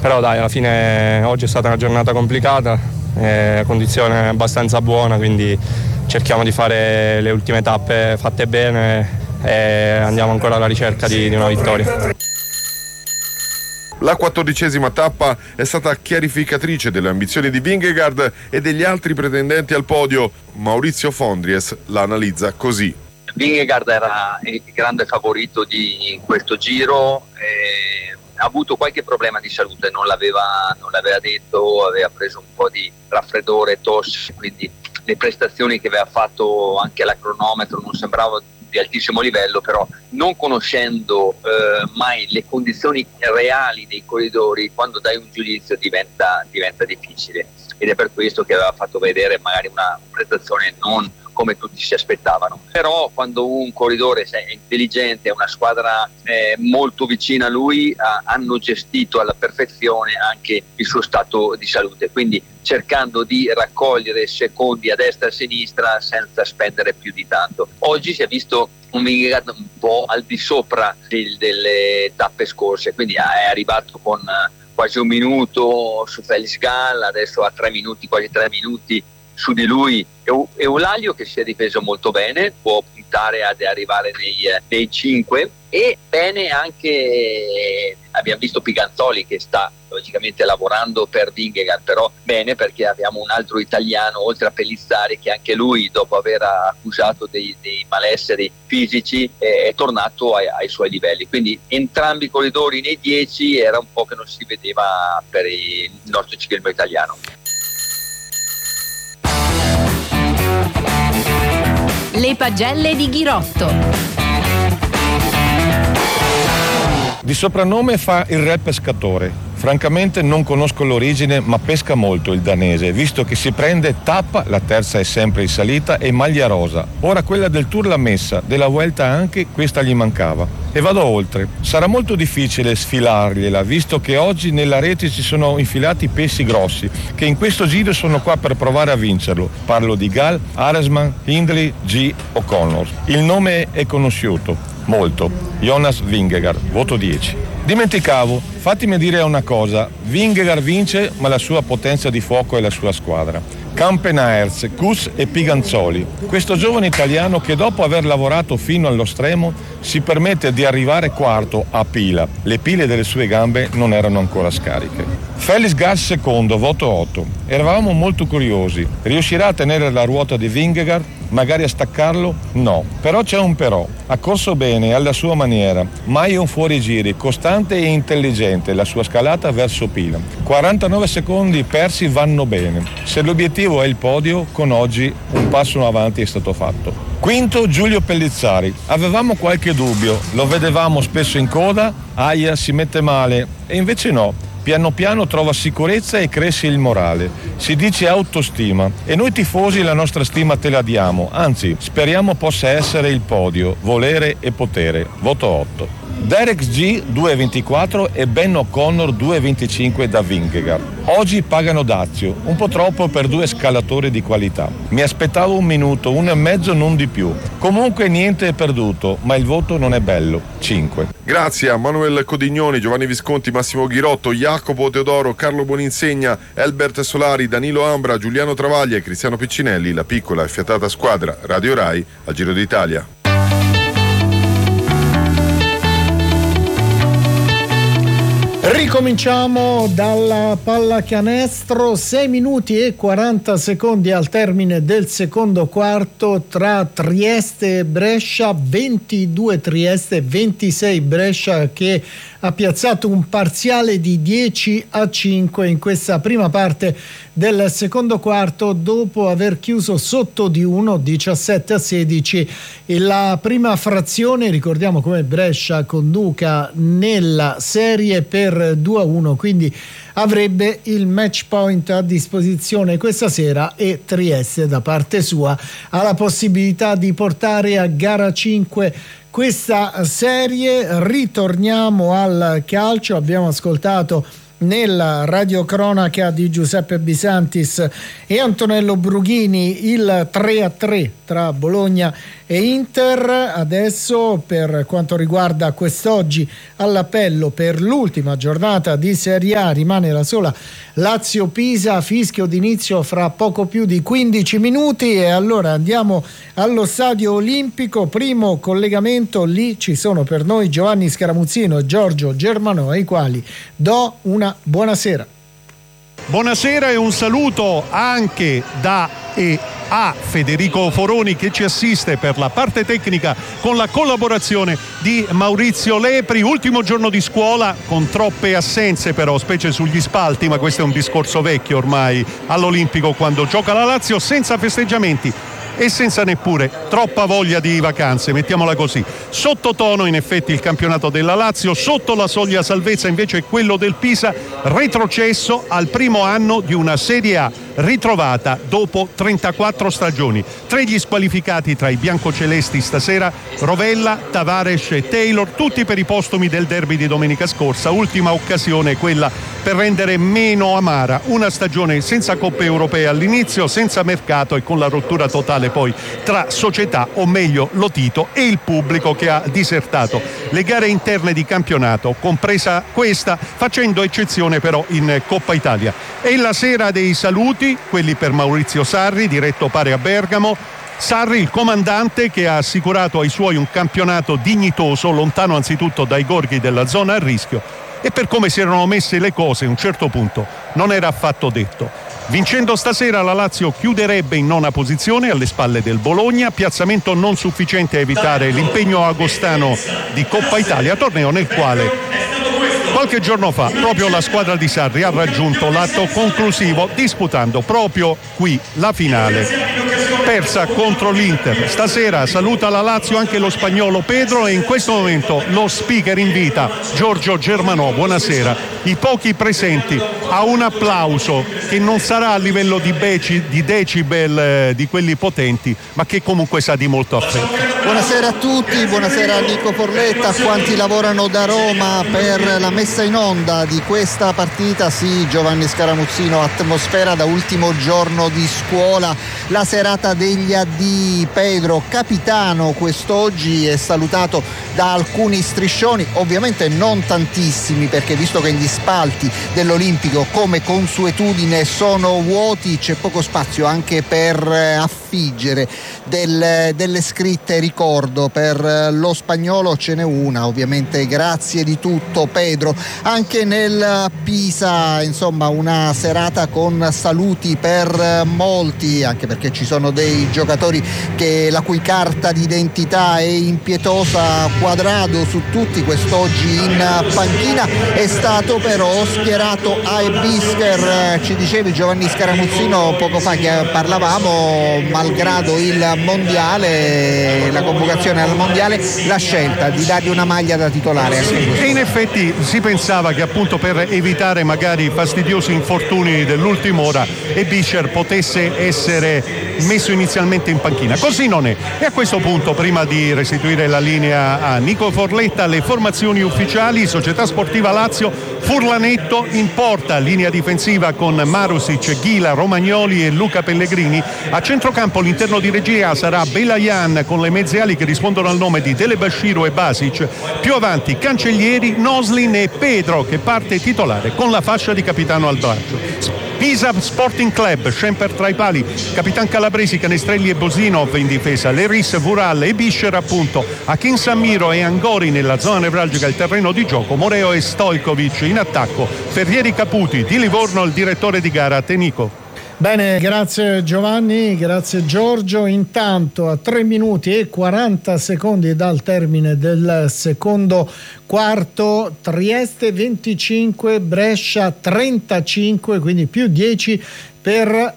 però dai, alla fine oggi è stata una giornata complicata, condizione abbastanza buona, quindi cerchiamo di fare le ultime tappe fatte bene e andiamo ancora alla ricerca di una vittoria. La 14ª tappa è stata chiarificatrice delle ambizioni di Vingegaard e degli altri pretendenti al podio. Maurizio Fondries la analizza così. Vingegaard era il grande favorito di questo giro, ha avuto qualche problema di salute, non l'aveva detto, aveva preso un po' di raffreddore, tosse, quindi le prestazioni che aveva fatto anche alla cronometro non sembravano di altissimo livello, però non conoscendo mai le condizioni reali dei corridori, quando dai un giudizio diventa difficile, ed è per questo che aveva fatto vedere magari una prestazione non come tutti si aspettavano. Però quando un corridore è intelligente, una squadra molto vicina a lui, hanno gestito alla perfezione anche il suo stato di salute, quindi cercando di raccogliere secondi a destra e a sinistra senza spendere più di tanto. Oggi si è visto un Vingegaard un po' al di sopra delle tappe scorse, quindi è arrivato con quasi un minuto su Felix Gall, adesso ha 3 minuti, quasi 3 minuti su di lui Eulalia, che si è difeso molto bene, può puntare ad arrivare nei 5, e bene anche abbiamo visto Piganzoli che sta logicamente lavorando per Vingegaard, però bene perché abbiamo un altro italiano oltre a Pellizzari che anche lui, dopo aver accusato dei malesseri fisici, è tornato ai suoi livelli, quindi entrambi i corridori nei 10 era un po' che non si vedeva per il nostro ciclismo italiano. Le pagelle di Ghirotto. Di soprannome fa il re pescatore. Francamente non conosco l'origine, ma pesca molto il danese, visto che si prende tappa, la terza è sempre in salita, e maglia rosa. Ora quella del Tour l'ha messa, della Vuelta anche, questa gli mancava. E vado oltre. Sarà molto difficile sfilargliela, visto che oggi nella rete ci sono infilati pesci grossi, che in questo giro sono qua per provare a vincerlo. Parlo di Gall, Aresman, Hindley, G, O'Connor. Il nome è conosciuto, molto. Jonas Vingegaard, voto 10. Dimenticavo, fatemi dire una cosa, Vingegaard vince, ma la sua potenza di fuoco è la sua squadra. Campenaerts, Kuss e Piganzoli, questo giovane italiano che dopo aver lavorato fino allo stremo si permette di arrivare quarto a pila. Le pile delle sue gambe non erano ancora scariche. Felix Gall secondo, voto 8. Eravamo molto curiosi. Riuscirà a tenere la ruota di Vingegaard? Magari a staccarlo? No. Però c'è un però. Ha corso bene, alla sua maniera. Mai un fuorigiri, costante e intelligente la sua scalata verso pila. 49 secondi persi vanno bene. Se l'obiettivo è il podio, con oggi un passo avanti è stato fatto. Quinto, Giulio Pellizzari. Avevamo qualche dubbio, lo vedevamo spesso in coda, aia si mette male, e invece no. Piano piano trova sicurezza e cresce il morale. Si dice autostima, e noi tifosi la nostra stima te la diamo, anzi speriamo possa essere il podio, volere e potere. Voto 8. Derek G 2,24 e Ben O'Connor 2,25 da Vingegaard. Oggi pagano dazio, un po' troppo per due scalatori di qualità. Mi aspettavo 1 minuto, 1,5, non di più. Comunque niente è perduto, ma il voto non è bello. 5. Grazie a Manuel Codignoni, Giovanni Visconti, Massimo Ghirotto, Jacopo Teodoro, Carlo Boninsegna, Elbert Solari, Danilo Ambra, Giuliano Travaglia e Cristiano Piccinelli, la piccola e fiatata squadra Radio Rai al Giro d'Italia. Ricominciamo dalla pallacanestro, 6 minuti e 40 secondi al termine del secondo quarto tra Trieste e Brescia, 22 Trieste, 26 Brescia, che ha piazzato un parziale di 10-5 in questa prima parte del secondo quarto, dopo aver chiuso sotto di 1, 17-16 la prima frazione. Ricordiamo come Brescia conduca nella serie per 2-1, quindi avrebbe il match point a disposizione questa sera, e Trieste da parte sua ha la possibilità di portare a gara 5 questa serie. Ritorniamo al calcio, abbiamo ascoltato nella radiocronaca di Giuseppe Bisantis e Antonello Brughini il 3-3 tra Bologna e Inter. Adesso, per quanto riguarda quest'oggi, all'appello per l'ultima giornata di Serie A rimane la sola Lazio-Pisa, fischio d'inizio fra poco più di 15 minuti. E allora andiamo allo Stadio Olimpico, primo collegamento. Lì ci sono per noi Giovanni Scaramuzzino e Giorgio Germanò, ai quali do una buonasera. Buonasera e un saluto anche da e a Federico Foroni, che ci assiste per la parte tecnica con la collaborazione di Maurizio Lepri. Ultimo giorno di scuola con troppe assenze però, specie sugli spalti, ma questo è un discorso vecchio ormai all'Olimpico quando gioca la Lazio, senza festeggiamenti e senza neppure troppa voglia di vacanze, mettiamola così. Sottotono in effetti il campionato della Lazio, sotto la soglia salvezza invece quello del Pisa, retrocesso al primo anno di una Serie A ritrovata dopo 34 stagioni. 3 gli squalificati tra i biancocelesti stasera: Rovella, Tavares e Taylor, tutti per i postumi del derby di domenica scorsa. Ultima occasione quella per rendere meno amara una stagione senza coppe europee all'inizio, senza mercato e con la rottura totale poi tra società, o meglio Lotito, e il pubblico che ha disertato le gare interne di campionato, compresa questa, facendo eccezione però in Coppa Italia. E la sera dei saluti, quelli per Maurizio Sarri, diretto pare a Bergamo. Sarri, il comandante, che ha assicurato ai suoi un campionato dignitoso, lontano anzitutto dai gorghi della zona a rischio, e per come si erano messe le cose a un certo punto non era affatto detto. Vincendo stasera la Lazio chiuderebbe in 9ª posizione alle spalle del Bologna, piazzamento non sufficiente a evitare l'impegno agostano di Coppa Italia, torneo nel quale qualche giorno fa proprio la squadra di Sarri ha raggiunto l'atto conclusivo, disputando proprio qui la finale, persa contro l'Inter. Stasera saluta la Lazio anche lo spagnolo Pedro, e in questo momento lo speaker invita Giorgio Germanò, buonasera, i pochi presenti a un applauso che non sarà a livello di decibel di quelli potenti, ma che comunque sa di molto affetto. Buonasera a tutti, buonasera a Nico Forletta, a quanti lavorano da Roma per la messa in onda di questa partita. Sì, Giovanni Scaramuzzino, atmosfera da ultimo giorno di scuola, la serata degli addii. Pedro, capitano quest'oggi, è salutato da alcuni striscioni, ovviamente non tantissimi, perché visto che gli spalti dell'Olimpico come consuetudine sono vuoti, c'è poco spazio anche per affiggere delle scritte ricordo. Per lo spagnolo ce n'è una, ovviamente, grazie di tutto Pedro. Anche nel Pisa, insomma, una serata con saluti per molti, anche perché ci sono dei giocatori la cui carta d'identità è impietosa. Quadrado su tutti quest'oggi in panchina, è stato però schierato Aibisker. Ci dicevi, Giovanni Scaramuzzino, poco fa che parlavamo, malgrado il mondiale, la convocazione al mondiale, la scelta di dargli una maglia da titolare. E in effetti si pensava che appunto per evitare magari fastidiosi infortuni dell'ultima ora Aibisker potesse essere messo inizialmente in panchina. Così non è. E a questo punto, prima di restituire la linea a Nico Forletta, le formazioni ufficiali: Società Sportiva Lazio, Furlanetto in porta, linea difensiva con Marusic, Ghila, Romagnoli e Luca Pellegrini. A centrocampo l'interno di regia sarà Belayan con le mezze ali che rispondono al nome di Delebashiru e Basic. Più avanti Cancellieri, Noslin e Pedro, che parte titolare con la fascia di capitano al braccio. Pisa Sporting Club, Schemper tra i pali, Capitan Calabresi, Canestrelli e Bosinov in difesa, Leris, Vural e Bischer appunto, Akin Sammiro e Angori nella zona nevralgica il terreno di gioco, Moreo e Stojkovic in attacco, Ferrieri Caputi, di Livorno il direttore di gara Tenico. Bene, grazie Giovanni, grazie Giorgio. Intanto a 3 minuti e 40 secondi dal termine del secondo quarto, Trieste 25, Brescia 35, quindi più 10 per